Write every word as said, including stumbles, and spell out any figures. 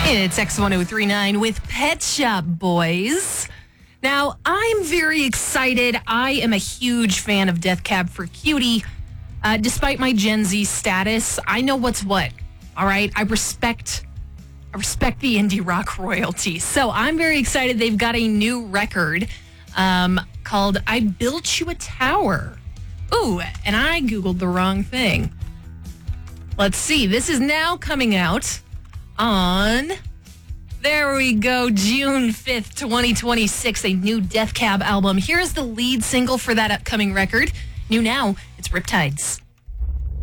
It's X ten thirty-nine with Pet Shop Boys. Now, I'm very excited. I am a huge fan of Death Cab for Cutie. Uh, despite my Gen Z status, I know what's what. All right? I respect I respect the indie rock royalty. So I'm very excited. They've got a new record um, called I Built You a Tower. Ooh, and I Googled the wrong thing. Let's see. This is now coming out on, there we go, June fifth, twenty twenty-six, a new Death Cab album. Here's the lead single for that upcoming record. New now, it's Riptides.